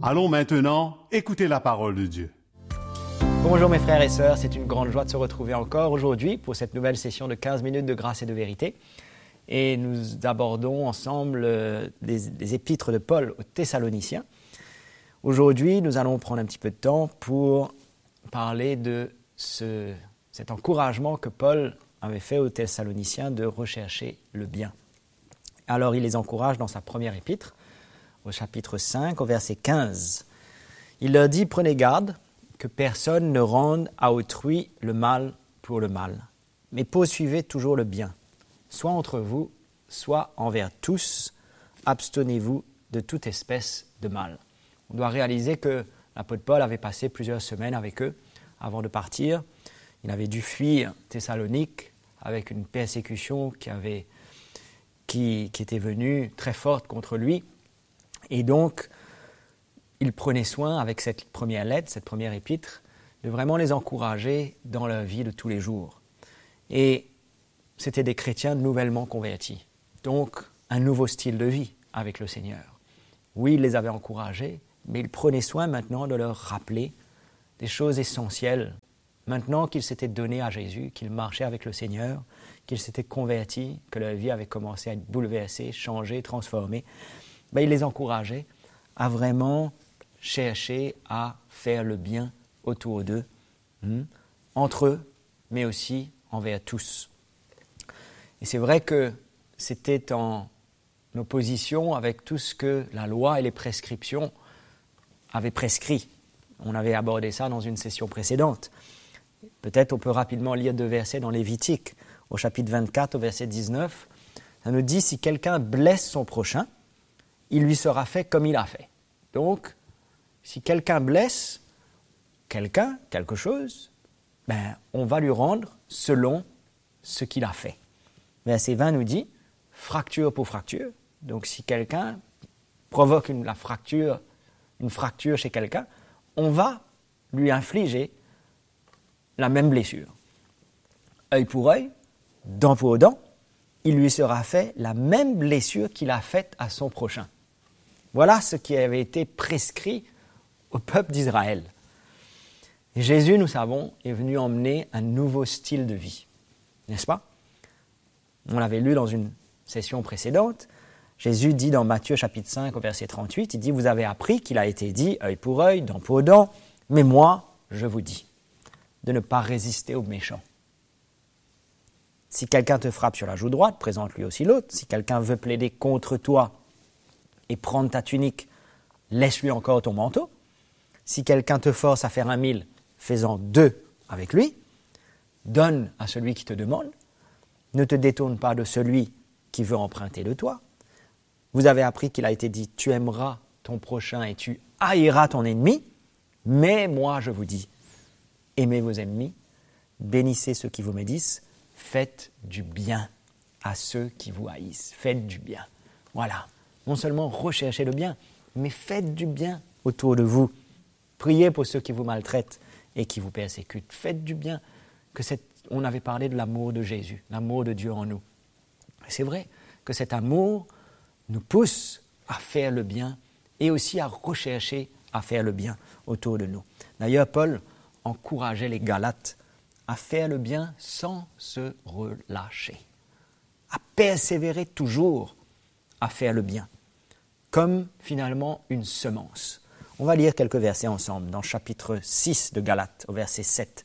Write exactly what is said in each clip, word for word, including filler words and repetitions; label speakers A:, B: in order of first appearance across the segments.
A: Allons maintenant écouter la parole de Dieu.
B: Bonjour mes frères et sœurs, c'est une grande joie de se retrouver encore aujourd'hui pour cette nouvelle session de quinze minutes de grâce et de vérité. Et nous abordons ensemble euh, les, les épîtres de Paul aux Thessaloniciens. Aujourd'hui, nous allons prendre un petit peu de temps pour parler de ce, cet encouragement que Paul avait fait aux Thessaloniciens de rechercher le bien. Alors il les encourage dans sa première épître, au chapitre cinq, au verset quinze. Il leur dit « Prenez garde que personne ne rende à autrui le mal pour le mal, mais poursuivez toujours le bien, soit entre vous, soit envers tous, abstenez-vous de toute espèce de mal. » On doit réaliser que l'apôtre Paul avait passé plusieurs semaines avec eux avant de partir. Il avait dû fuir Thessalonique avec une persécution qui, avait, qui, qui était venue très forte contre lui. Et donc, il prenait soin, avec cette première lettre, cette première épître, de vraiment les encourager dans leur vie de tous les jours. Et c'était des chrétiens nouvellement convertis. Donc, un nouveau style de vie avec le Seigneur. Oui, il les avait encouragés, mais il prenait soin maintenant de leur rappeler des choses essentielles. Maintenant qu'ils s'étaient donnés à Jésus, qu'ils marchaient avec le Seigneur, qu'ils s'étaient convertis, que leur vie avait commencé à être bouleversée, changée, transformée, ben, il les encourageait à vraiment chercher à faire le bien autour d'eux, hein, entre eux, mais aussi envers tous. Et c'est vrai que c'était en opposition avec tout ce que la loi et les prescriptions avaient prescrit. On avait abordé ça dans une session précédente. Peut-être on peut rapidement lire deux versets dans Lévitique, au chapitre vingt-quatre, au verset dix-neuf. Ça nous dit « Si quelqu'un blesse son prochain, il lui sera fait comme il a fait. » Donc, si quelqu'un blesse quelqu'un, quelque chose, ben, on va lui rendre selon ce qu'il a fait. Verset vingt nous dit « fracture pour fracture ». Donc, si quelqu'un provoque une, la fracture, une fracture chez quelqu'un, on va lui infliger la même blessure. Œil pour œil, dent pour dent, il lui sera fait la même blessure qu'il a faite à son prochain. Voilà ce qui avait été prescrit au peuple d'Israël. Et Jésus, nous savons, est venu emmener un nouveau style de vie. N'est-ce pas? On l'avait lu dans une session précédente. Jésus dit dans Matthieu chapitre cinq au verset trente-huit, il dit « Vous avez appris qu'il a été dit, œil pour œil, dent pour dent, mais moi, je vous dis, de ne pas résister aux méchants. Si quelqu'un te frappe sur la joue droite, présente-lui aussi l'autre. Si quelqu'un veut plaider contre toi et prendre ta tunique, laisse-lui encore ton manteau. Si quelqu'un te force à faire un mille, fais-en deux avec lui. Donne à celui qui te demande. Ne te détourne pas de celui qui veut emprunter de toi. Vous avez appris qu'il a été dit, tu aimeras ton prochain et tu haïras ton ennemi. Mais moi, je vous dis, aimez vos ennemis, bénissez ceux qui vous médisent, faites du bien à ceux qui vous haïssent. Faites du bien. Voilà. Non seulement recherchez le bien, mais faites du bien autour de vous. Priez pour ceux qui vous maltraitent et qui vous persécutent. Faites du bien. Que cette... On avait parlé de l'amour de Jésus, l'amour de Dieu en nous. Et c'est vrai que cet amour nous pousse à faire le bien et aussi à rechercher à faire le bien autour de nous. D'ailleurs, Paul encourageait les Galates à faire le bien sans se relâcher, à persévérer toujours à faire le bien, comme finalement une semence. On va lire quelques versets ensemble dans le chapitre six de Galates, au verset sept.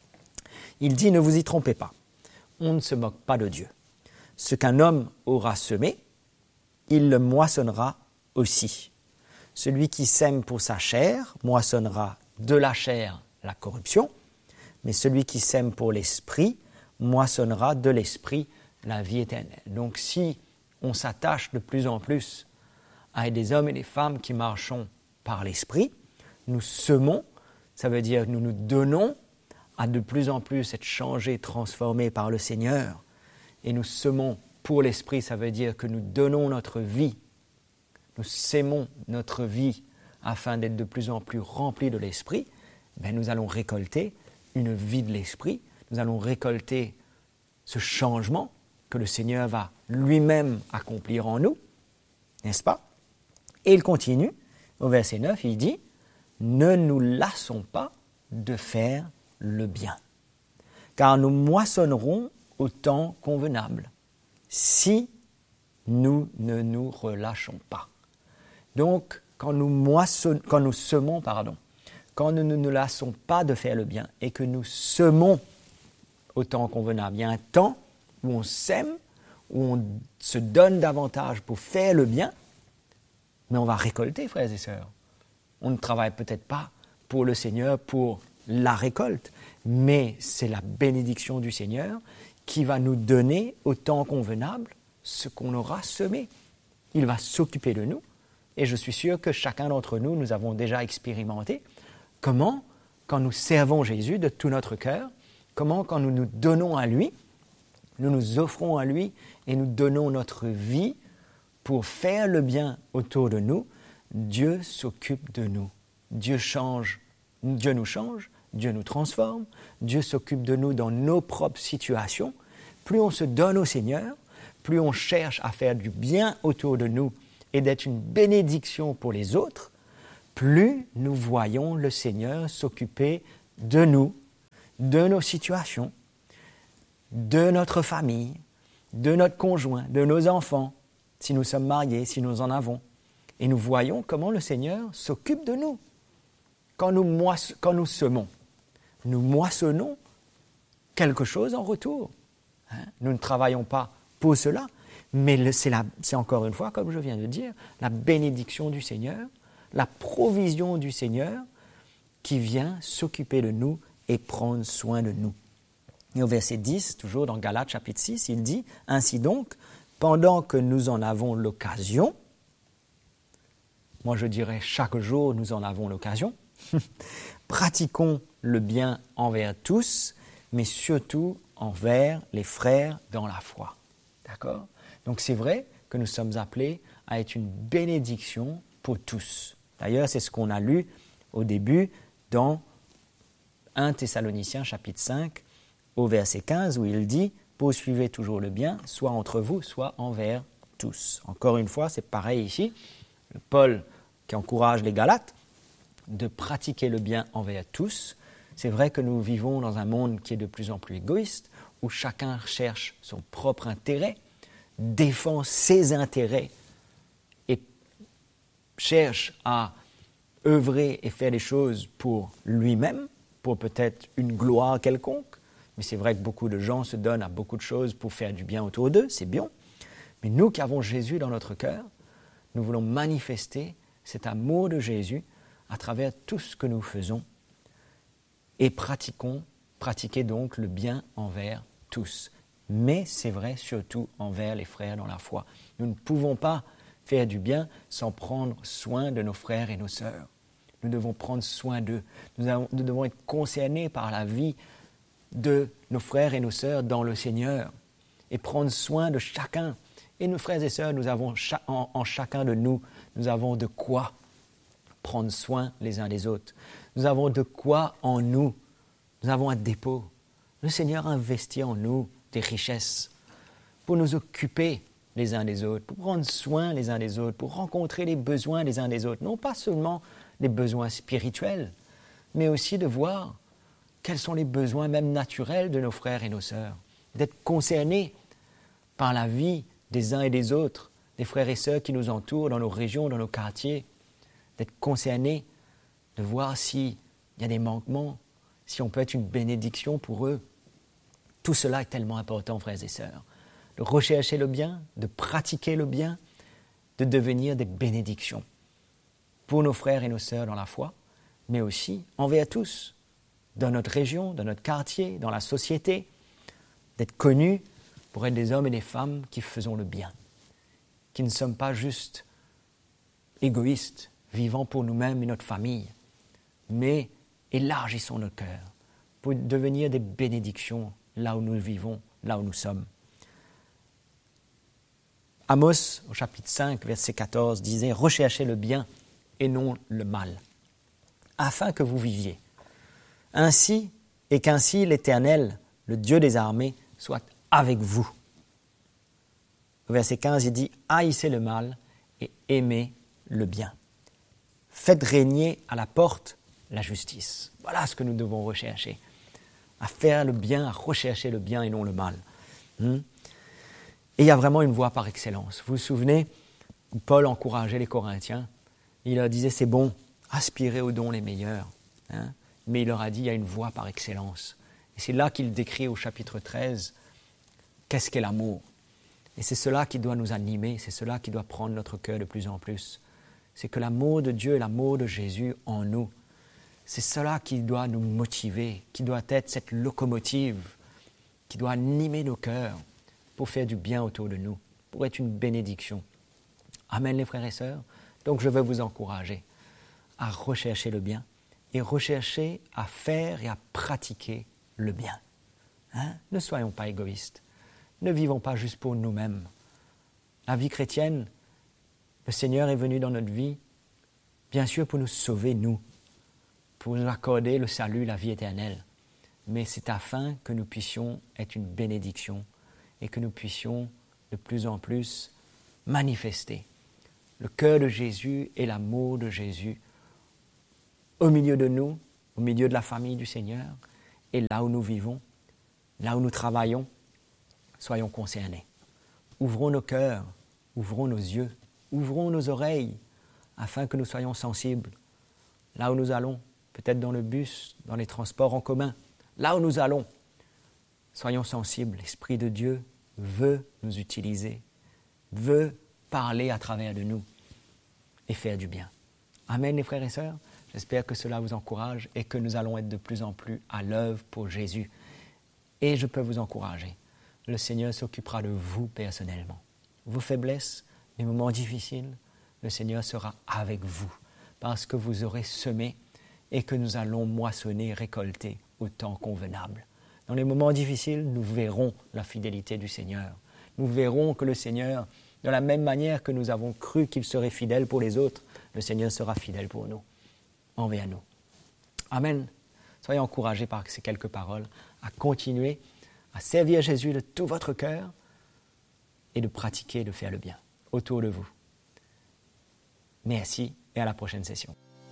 B: Il dit « Ne vous y trompez pas, on ne se moque pas de Dieu. Ce qu'un homme aura semé, il le moissonnera aussi. Celui qui sème pour sa chair moissonnera de la chair la corruption, mais celui qui sème pour l'esprit moissonnera de l'esprit la vie éternelle. » Donc si on s'attache de plus en plus à des hommes et des femmes qui marchons par l'esprit, nous semons, ça veut dire nous nous donnons à de plus en plus être changés, transformés par le Seigneur, et nous semons pour l'esprit, ça veut dire que nous donnons notre vie, nous sémons notre vie afin d'être de plus en plus remplis de l'esprit, ben nous allons récolter une vie de l'esprit, nous allons récolter ce changement que le Seigneur va lui-même accomplir en nous, n'est-ce pas? Et il continue, Au verset neuf, il dit « Ne nous lassons pas de faire le bien, car nous moissonnerons au temps convenable, si nous ne nous relâchons pas. » Donc, quand nous, moisson... quand nous semons, pardon, quand nous ne nous lassons pas de faire le bien et que nous semons au temps convenable, il y a un temps où on sème, où on se donne davantage pour faire le bien, mais on va récolter, frères et sœurs. On ne travaille peut-être pas pour le Seigneur, pour la récolte, mais c'est la bénédiction du Seigneur qui va nous donner au temps convenable ce qu'on aura semé. Il va s'occuper de nous, et je suis sûr que chacun d'entre nous, nous avons déjà expérimenté comment, quand nous servons Jésus de tout notre cœur, comment, quand nous nous donnons à lui, nous nous offrons à lui et nous donnons notre vie pour faire le bien autour de nous, Dieu s'occupe de nous. Dieu change, Dieu nous change, Dieu nous transforme, Dieu s'occupe de nous dans nos propres situations. Plus on se donne au Seigneur, plus on cherche à faire du bien autour de nous et d'être une bénédiction pour les autres, plus nous voyons le Seigneur s'occuper de nous, de nos situations, de notre famille, de notre conjoint, de nos enfants, si nous sommes mariés, si nous en avons. Et nous voyons comment le Seigneur s'occupe de nous. Quand nous, moisse, quand nous semons, nous moissonnons quelque chose en retour. Hein? Nous ne travaillons pas pour cela, mais le, c'est, la, c'est encore une fois, comme je viens de dire, la bénédiction du Seigneur, la provision du Seigneur qui vient s'occuper de nous et prendre soin de nous. Et au verset dix, toujours dans Galates chapitre six, il dit « Ainsi donc, pendant que nous en avons l'occasion », moi je dirais chaque jour nous en avons l'occasion, pratiquons le bien envers tous, mais surtout envers les frères dans la foi. D'accord ? Donc c'est vrai que nous sommes appelés à être une bénédiction pour tous. D'ailleurs, c'est ce qu'on a lu au début dans premier Thessaloniciens chapitre cinq, au verset quinze, où il dit « Poursuivez toujours le bien, soit entre vous, soit envers tous. » Encore une fois, c'est pareil ici. Paul qui encourage les Galates de pratiquer le bien envers tous. C'est vrai que nous vivons dans un monde qui est de plus en plus égoïste, où chacun cherche son propre intérêt, défend ses intérêts et cherche à œuvrer et faire des choses pour lui-même, pour peut-être une gloire quelconque. Mais c'est vrai que beaucoup de gens se donnent à beaucoup de choses pour faire du bien autour d'eux, c'est bien. Mais nous qui avons Jésus dans notre cœur, nous voulons manifester cet amour de Jésus à travers tout ce que nous faisons et pratiquons, pratiquer donc le bien envers tous. Mais c'est vrai surtout envers les frères dans la foi. Nous ne pouvons pas faire du bien sans prendre soin de nos frères et nos sœurs. Nous devons prendre soin d'eux. Nous, avons, nous devons être concernés par la vie de nos frères et nos sœurs dans le Seigneur et prendre soin de chacun. Et nos frères et sœurs, nous avons cha- en, en chacun de nous, nous avons de quoi prendre soin les uns des autres. Nous avons de quoi en nous. Nous avons un dépôt. Le Seigneur a investi en nous des richesses pour nous occuper les uns des autres, pour prendre soin les uns des autres, pour rencontrer les besoins les uns des autres. Non pas seulement les besoins spirituels, mais aussi de voir quels sont les besoins même naturels de nos frères et nos sœurs, d'être concernés par la vie des uns et des autres, des frères et sœurs qui nous entourent dans nos régions, dans nos quartiers, d'être concernés, de voir s'il y a des manquements, si on peut être une bénédiction pour eux. Tout cela est tellement important, frères et sœurs, de rechercher le bien, de pratiquer le bien, de devenir des bénédictions pour nos frères et nos sœurs dans la foi, mais aussi envers tous, dans notre région, dans notre quartier, dans la société, d'être connus pour être des hommes et des femmes qui faisons le bien, qui ne sommes pas juste égoïstes, vivant pour nous-mêmes et notre famille, mais élargissons nos cœurs pour devenir des bénédictions là où nous vivons, là où nous sommes. Amos, au chapitre cinq, verset quatorze, disait « Recherchez le bien et non le mal, afin que vous viviez. Ainsi, et qu'ainsi l'Éternel, le Dieu des armées, soit avec vous. » Au verset quinze, il dit « Haïssez le mal et aimez le bien. Faites régner à la porte la justice. Voilà ce que nous devons rechercher. À faire le bien, à rechercher le bien et non le mal. Hmm? Et il y a vraiment une voie par excellence. Vous vous souvenez, Paul encourageait les Corinthiens. Il leur disait, c'est bon, aspirez aux dons les meilleurs. Hein? Mais il leur a dit, il y a une voie par excellence. Et c'est là qu'il décrit au chapitre treize, qu'est-ce qu'est l'amour? Et c'est cela qui doit nous animer, c'est cela qui doit prendre notre cœur de plus en plus. C'est que l'amour de Dieu et l'amour de Jésus en nous, c'est cela qui doit nous motiver, qui doit être cette locomotive, qui doit animer nos cœurs pour faire du bien autour de nous, pour être une bénédiction. Amen les frères et sœurs. Donc je veux vous encourager à rechercher le bien et rechercher à faire et à pratiquer le bien. Hein? Ne soyons pas égoïstes. Ne vivons pas juste pour nous-mêmes. La vie chrétienne, le Seigneur est venu dans notre vie, bien sûr pour nous sauver, nous, pour nous accorder le salut, la vie éternelle. Mais c'est afin que nous puissions être une bénédiction et que nous puissions de plus en plus manifester le cœur de Jésus et l'amour de Jésus au milieu de nous, au milieu de la famille du Seigneur et là où nous vivons, là où nous travaillons. Soyons concernés. Ouvrons nos cœurs, ouvrons nos yeux, ouvrons nos oreilles, afin que nous soyons sensibles. Là où nous allons, peut-être dans le bus, dans les transports en commun, là où nous allons, soyons sensibles. L'Esprit de Dieu veut nous utiliser, veut parler à travers de nous et faire du bien. Amen les frères et sœurs. J'espère que cela vous encourage et que nous allons être de plus en plus à l'œuvre pour Jésus. Et je peux vous encourager. Le Seigneur s'occupera de vous personnellement. Vos faiblesses, les moments difficiles, le Seigneur sera avec vous parce que vous aurez semé et que nous allons moissonner, récolter au temps convenable. Dans les moments difficiles, nous verrons la fidélité du Seigneur. Nous verrons que le Seigneur, de la même manière que nous avons cru qu'il serait fidèle pour les autres, le Seigneur sera fidèle pour nous, envers nous. Amen. Soyez encouragés par ces quelques paroles à continuer à servir Jésus de tout votre cœur et de pratiquer, de faire le bien autour de vous. Merci et à la prochaine session.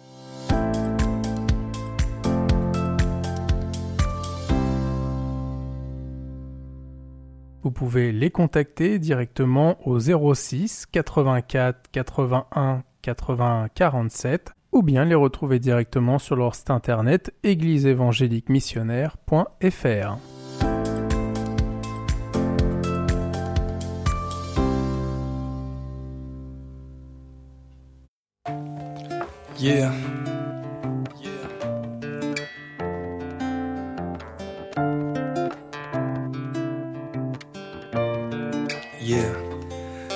C: Vous pouvez les contacter directement au zéro six quatre-vingt-quatre quatre-vingt-un quatre-vingts quarante-sept ou bien les retrouver directement sur leur site internet église évangélique missionnaire point f r.
D: Yeah. Yeah.